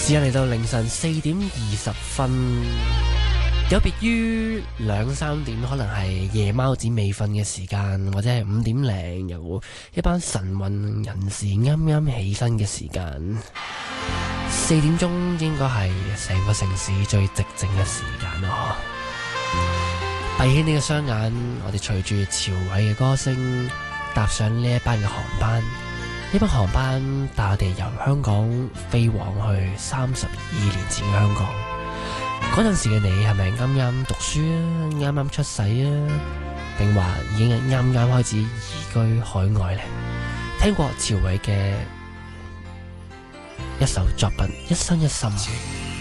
時間嚟到凌晨4點20分，有別於2、3點可能係夜貓子未瞓嘅時間，或者係5點零有一班晨運人士啱啱起身嘅時間。4點鐘應該係成個城市最寂靜嘅時間咯。閉起你嘅雙眼，我哋隨住朝偉嘅歌聲搭上呢一班嘅航班。呢班航班帶我哋由香港飛往去32年前嘅香港。嗰陣時嘅你係咪啱啱讀書啊？啱啱出世啊？定話已經啱啱開始移居海外呢？聽過朝偉嘅一首作品《一生一心》。